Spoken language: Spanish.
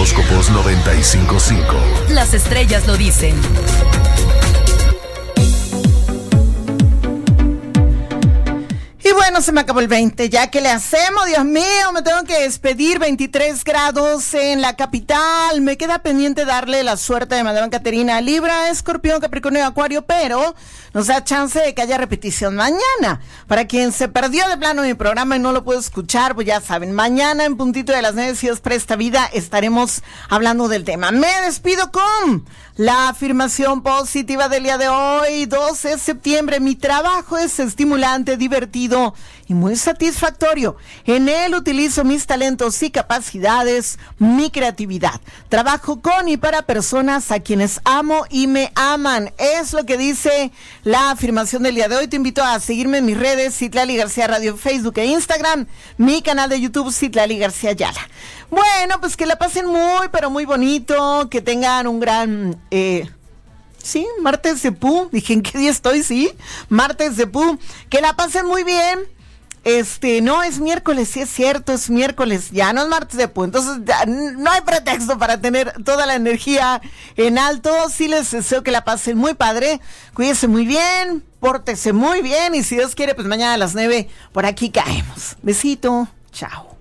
Horóscopos 95.5. Las estrellas lo dicen. Y bueno, se me acabó el 20, ya que le hacemos, Dios mío, me tengo que despedir. 23 grados en la capital. Me queda pendiente darle la suerte de Madame Caterina, Libra, Escorpión, Capricornio y Acuario, pero nos da chance de que haya repetición mañana. Para quien se perdió de plano mi programa y no lo pudo escuchar, pues ya saben, mañana en puntito de las 9, si Dios presta vida, estaremos hablando del tema. Me despido con la afirmación positiva del día de hoy, 12 de septiembre. Mi trabajo es estimulante, divertido y muy satisfactorio. En él utilizo mis talentos y capacidades, mi creatividad. Trabajo con y para personas a quienes amo y me aman. Es lo que dice la afirmación del día de hoy. Te invito a seguirme en mis redes, Citlali García Radio, Facebook e Instagram, mi canal de YouTube, Citlali García Ayala. Bueno, pues que la pasen muy, pero muy bonito, que tengan un gran... Sí, martes de Pú. Dije, ¿en qué día estoy? Sí, martes de Pú. Que la pasen muy bien. No, es miércoles, sí es cierto, es miércoles. Ya no es martes de Pú. Entonces, no hay pretexto para tener toda la energía en alto. Sí les deseo que la pasen muy padre. Cuídense muy bien, pórtese muy bien. Y si Dios quiere, pues mañana a las 9 por aquí caemos. Besito, chao.